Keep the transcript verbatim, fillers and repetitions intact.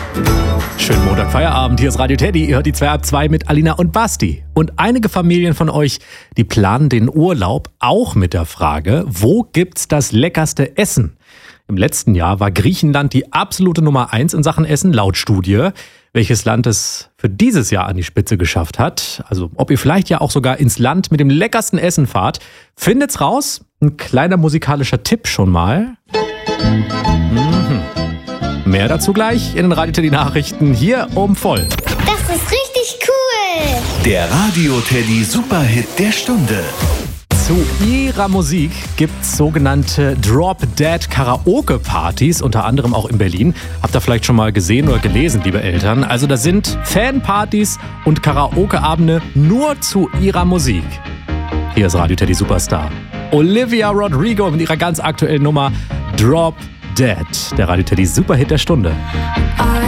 Schönen Montag, Feierabend. Hier ist Radio Teddy. Ihr hört die zwei ab zwei mit Alina und Basti. Und einige Familien von euch, die planen den Urlaub auch mit der Frage, wo gibt's das leckerste Essen? Im letzten Jahr war Griechenland die absolute Nummer eins in Sachen Essen, laut Studie. Welches Land es für dieses Jahr an die Spitze geschafft hat, also ob ihr vielleicht ja auch sogar ins Land mit dem leckersten Essen fahrt, findet's raus. Ein kleiner musikalischer Tipp schon mal. Mhm. Mehr dazu gleich in den Radio Teddy Nachrichten hier um voll. Das ist richtig cool. Der Radio Teddy Superhit der Stunde. Zu ihrer Musik gibt's sogenannte Drop-Dead-Karaoke-Partys, unter anderem auch in Berlin. Habt ihr vielleicht schon mal gesehen oder gelesen, liebe Eltern? Also das sind Fanpartys und Karaoke-Abende nur zu ihrer Musik. Hier ist Radio Teddy Superstar Olivia Rodrigo mit ihrer ganz aktuellen Nummer Drop Dead, der Radio Teddy Superhit der Stunde. I